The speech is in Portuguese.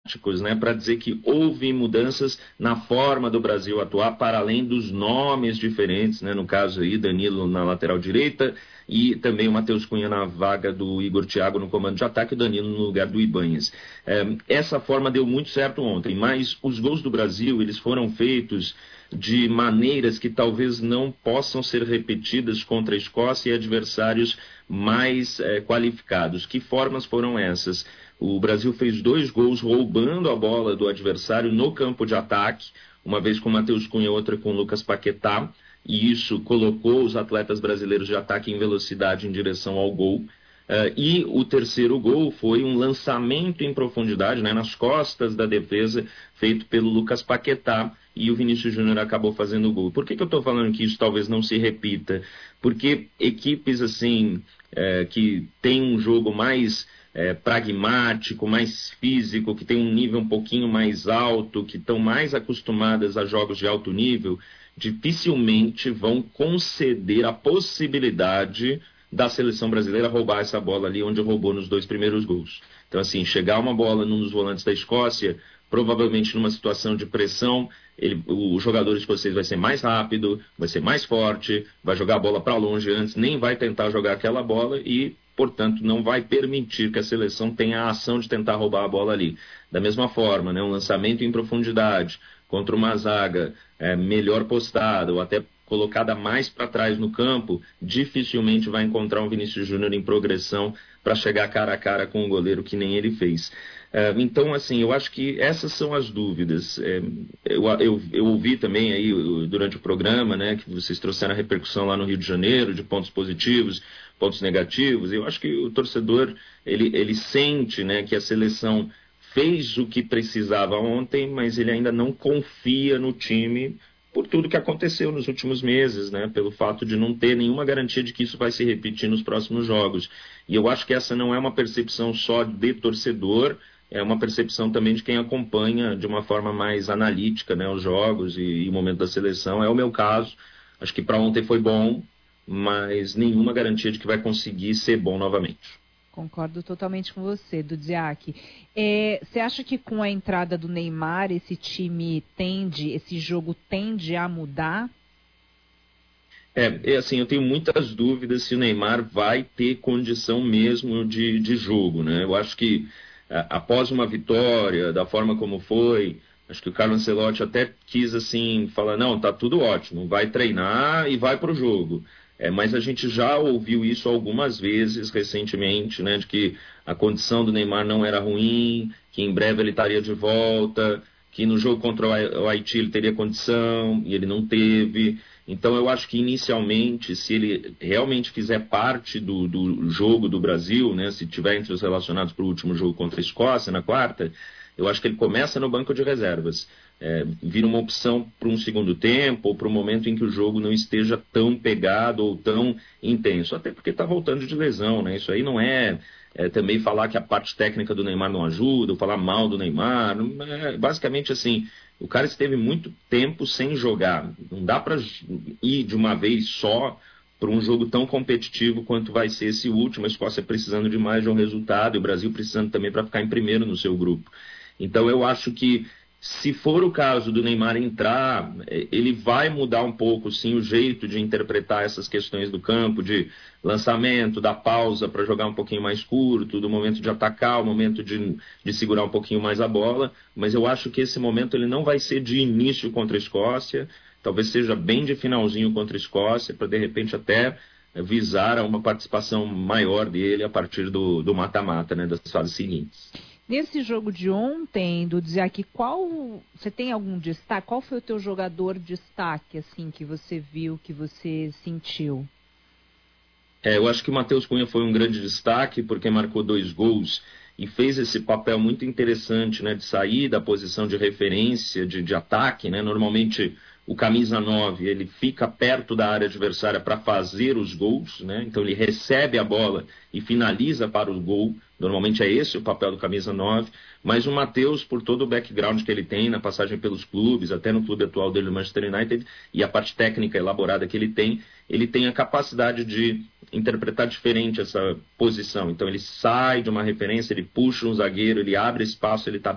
né, para dizer que houve mudanças na forma do Brasil atuar, para além dos nomes diferentes, né, no caso aí, Danilo na lateral direita e também o Matheus Cunha na vaga do Igor Thiago no comando de ataque e o Danilo no lugar do Ibanhas. Essa forma deu muito certo ontem, mas os gols do Brasil, eles foram feitos de maneiras que talvez não possam ser repetidas contra a Escócia e adversários mais qualificados. Que formas foram essas? O Brasil fez 2 gols roubando a bola do adversário no campo de ataque, uma vez com o Matheus Cunha, outra com o Lucas Paquetá, e isso colocou os atletas brasileiros de ataque em velocidade em direção ao gol. E o terceiro gol foi um lançamento em profundidade, né, nas costas da defesa, feito pelo Lucas Paquetá, e o Vinícius Júnior acabou fazendo o gol. Por que eu estou falando que isso talvez não se repita? Porque equipes assim, que têm um jogo mais pragmático, mais físico, que tem um nível um pouquinho mais alto, que estão mais acostumadas a jogos de alto nível, dificilmente vão conceder a possibilidade da seleção brasileira roubar essa bola ali onde roubou nos 2 primeiros gols. Então, assim, chegar uma bola num dos volantes da Escócia, provavelmente numa situação de pressão, o jogador escocês vai ser mais rápido, vai ser mais forte, vai jogar a bola para longe antes, nem vai tentar jogar aquela bola e, portanto, não vai permitir que a seleção tenha a ação de tentar roubar a bola ali. Da mesma forma, né, um lançamento em profundidade contra uma zaga melhor postada ou até colocada mais para trás no campo, dificilmente vai encontrar um Vinícius Júnior em progressão para chegar cara a cara com o goleiro, que nem ele fez. Então, assim, eu acho que essas são as dúvidas. Eu ouvi também aí durante o programa, né, que vocês trouxeram a repercussão lá no Rio de Janeiro, de pontos positivos, pontos negativos. Eu acho que o torcedor, ele sente, né, que a seleção fez o que precisava ontem, mas ele ainda não confia no time por tudo que aconteceu nos últimos meses, né? Pelo fato de não ter nenhuma garantia de que isso vai se repetir nos próximos jogos. E eu acho que essa não é uma percepção só de torcedor, é uma percepção também de quem acompanha de uma forma mais analítica, né, os jogos e o momento da seleção. É o meu caso. Acho que para ontem foi bom, mas nenhuma garantia de que vai conseguir ser bom novamente. Concordo totalmente com você, Dudziak. Você acha que com a entrada do Neymar, esse jogo tende a mudar? Assim, eu tenho muitas dúvidas se o Neymar vai ter condição mesmo de jogo, né? Eu acho que após uma vitória, da forma como foi, acho que o Carlo Ancelotti até quis assim, falar, não, tá tudo ótimo, vai treinar e vai pro jogo. Mas a gente já ouviu isso algumas vezes recentemente, né, de que a condição do Neymar não era ruim, que em breve ele estaria de volta, que no jogo contra o Haiti ele teria condição, e ele não teve. Então eu acho que inicialmente, se ele realmente fizer parte do jogo do Brasil, né, se tiver entre os relacionados para o último jogo contra a Escócia, na quarta, eu acho que ele começa no banco de reservas. Vira uma opção para um segundo tempo ou para um momento em que o jogo não esteja tão pegado ou tão intenso, até porque está voltando de lesão, né? Isso aí não também falar que a parte técnica do Neymar não ajuda, ou falar mal do Neymar, basicamente assim, o cara esteve muito tempo sem jogar, não dá para ir de uma vez só para um jogo tão competitivo quanto vai ser esse último, a Escócia precisando de mais de um resultado e o Brasil precisando também para ficar em primeiro no seu grupo. Então eu acho que se for o caso do Neymar entrar, ele vai mudar um pouco, sim, o jeito de interpretar essas questões do campo, de lançamento, da pausa para jogar um pouquinho mais curto, do momento de atacar, o momento de segurar um pouquinho mais a bola, mas eu acho que esse momento ele não vai ser de início contra a Escócia, talvez seja bem de finalzinho contra a Escócia, para de repente até visar a uma participação maior dele a partir do mata-mata, né, das fases seguintes. Nesse jogo de ontem, Dudziak, você tem algum destaque? Qual foi o teu jogador destaque, assim, que você viu, que você sentiu? Eu acho que o Matheus Cunha foi um grande destaque, porque marcou 2 gols e fez esse papel muito interessante, né, de sair da posição de referência, de ataque, né? Normalmente o camisa 9, ele fica perto da área adversária para fazer os gols, né? Então ele recebe a bola e finaliza para o gol. Normalmente é esse o papel do camisa 9, mas o Matheus, por todo o background que ele tem na passagem pelos clubes, até no clube atual dele, o Manchester United, e a parte técnica elaborada que ele tem a capacidade de interpretar diferente essa posição. Então ele sai de uma referência, ele puxa um zagueiro, ele abre espaço, ele está